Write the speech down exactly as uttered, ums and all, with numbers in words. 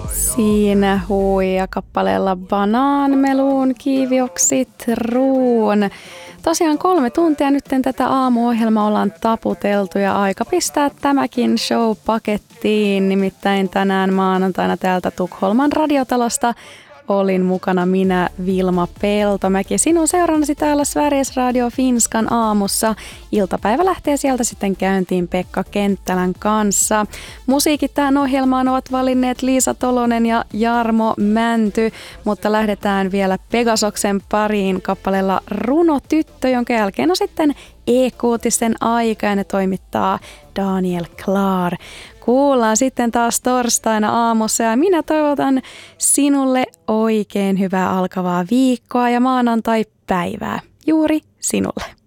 Siinä huija kappaleella Bananmelun kiivioksit ruun. Tosiaan kolme tuntia nyt tätä aamuohjelmaa ollaan taputeltu ja aika pistää tämäkin show pakettiin. Nimittäin tänään maanantaina täältä Tukholman radiotalosta olin mukana minä, Vilma Peltomäki. Sinun seurannasi täällä Sveriges Radio Finskan aamussa. Iltapäivä lähtee sieltä sitten käyntiin Pekka Kenttälän kanssa. Musiikit tähän ohjelmaan ovat valinneet Liisa Tolonen ja Jarmo Mänty, mutta lähdetään vielä Pegasoksen pariin kappaleella Runotyttö, jonka jälkeen on sitten E-kuutisten aika ja ne toimittaa Daniel Klaar. Kuullaan sitten taas torstaina aamussa ja minä toivotan sinulle oikein hyvää alkavaa viikkoa ja maanantai-päivää juuri sinulle.